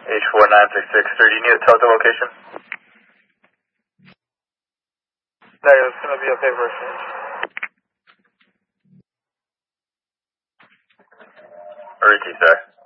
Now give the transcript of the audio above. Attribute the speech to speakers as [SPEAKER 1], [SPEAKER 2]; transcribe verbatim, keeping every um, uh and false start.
[SPEAKER 1] H four nine six six three. Do you need a total location?
[SPEAKER 2] No, it's going to be a paper exchange.
[SPEAKER 1] Ricky, sir.